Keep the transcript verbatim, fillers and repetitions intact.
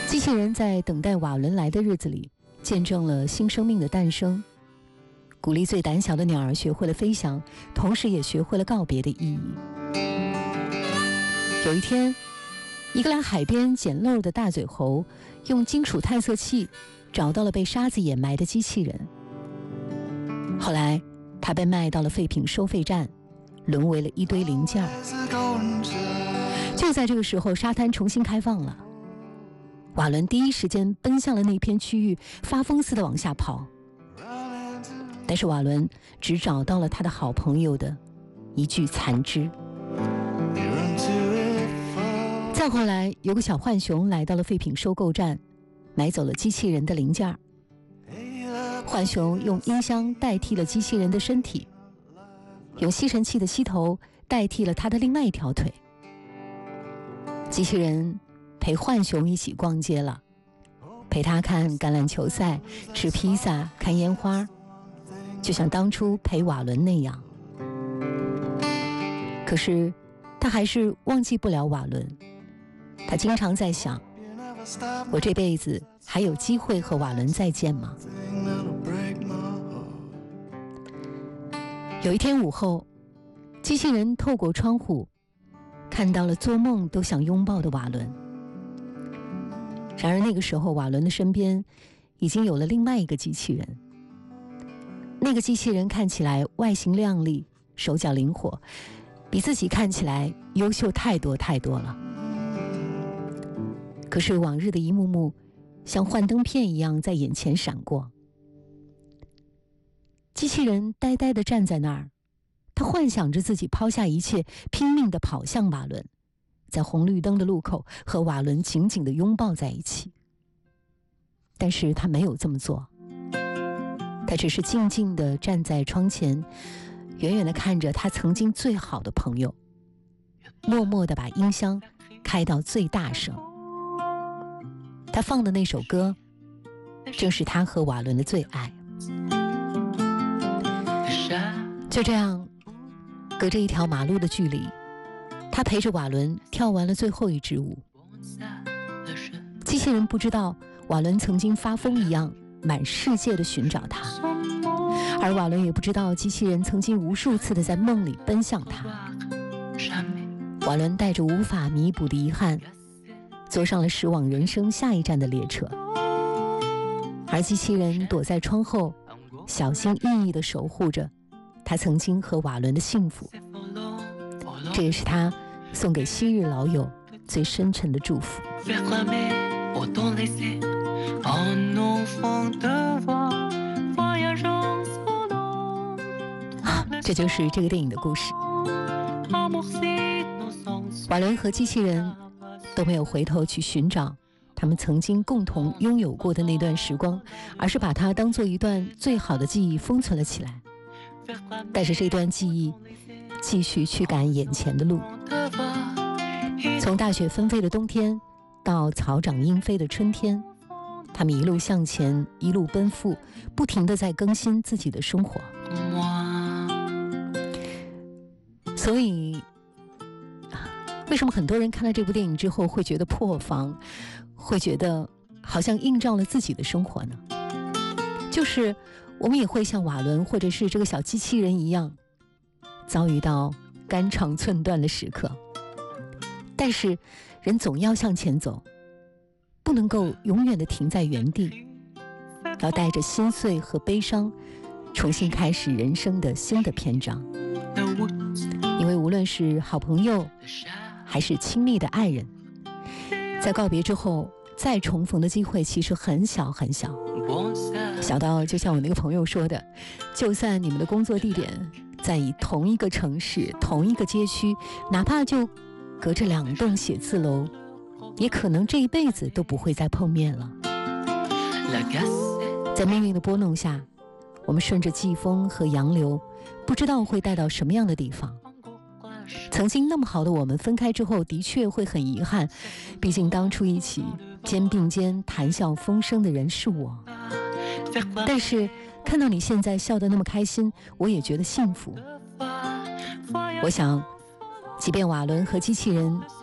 机器人在等待瓦伦来的日子里，见证了新生命的诞生，鼓励最胆小的鸟儿学会了飞翔，同时也学会了告别的意义。有一天，一个来海边捡漏的大嘴猴用金属探测器找到了被沙子掩埋的机器人。后来他被卖到了废品收费站，沦为了一堆零件。就在这个时候，沙滩重新开放了，瓦伦第一时间奔向了那片区域，发疯似的往下跑。但是瓦伦只找到了他的好朋友的一具残肢。再后来，有个小浣熊来到了废品收购站，买走了机器人的零件。浣熊用音箱代替了机器人的身体，用吸尘器的吸头代替了他的另外一条腿。机器人陪浣熊一起逛街了，陪他看橄榄球赛，吃披萨，看烟花，就像当初陪瓦伦那样。可是他还是忘记不了瓦伦，他经常在想，我这辈子还有机会和瓦伦再见吗？有一天午后，机器人透过窗户看到了做梦都想拥抱的瓦伦。然而那个时候，瓦伦的身边已经有了另外一个机器人。那个机器人看起来外形靓丽，手脚灵活，比自己看起来优秀太多太多了。可是往日的一幕幕像幻灯片一样在眼前闪过。机器人呆呆地站在那儿，他幻想着自己抛下一切，拼命地跑向瓦伦，在红绿灯的路口和瓦伦紧紧地拥抱在一起。但是他没有这么做，他只是静静地站在窗前，远远地看着他曾经最好的朋友，默默地把音箱开到最大声。他放的那首歌正是他和瓦伦的最爱。就这样，隔着一条马路的距离，他陪着瓦伦跳完了最后一支舞。机器人不知道瓦伦曾经发疯一样满世界的寻找他，而瓦伦也不知道机器人曾经无数次的在梦里奔向他。瓦伦带着无法弥补的遗憾，坐上了驶往人生下一站的列车，而机器人躲在窗后，小心翼翼地守护着他曾经和瓦伦的幸福。这也是他送给昔日老友最深沉的祝福。啊，这就是这个电影的故事。瓦伦和机器人都没有回头去寻找他们曾经共同拥有过的那段时光，而是把它当作一段最好的记忆封存了起来，带着这段记忆继续去赶眼前的路。从大雪纷飞的冬天到草长莺飞的春天，他们一路向前，一路奔赴，不停地在更新自己的生活。所以为什么很多人看了这部电影之后会觉得破防，会觉得好像映照了自己的生活呢？就是我们也会像瓦伦或者是这个小机器人一样，遭遇到肝肠寸断的时刻，但是人总要向前走，不能够永远地停在原地，要带着心碎和悲伤重新开始人生的新的篇章。因为无论是好朋友还是亲密的爱人，在告别之后再重逢的机会其实很小很小，小到就像我那个朋友说的，就算你们的工作地点在以同一个城市同一个街区，哪怕就隔着两栋写字楼，也可能这一辈子都不会再碰面了。在命运的拨弄下，我们顺着季风和洋流，不知道会带到什么样的地方。曾经那么好的我们分开之后的确会很遗憾，毕竟当初一起肩并肩谈笑风生的人是我，但是看到你现在笑得那么开心，我也觉得幸福。我想即便瓦伦和机器人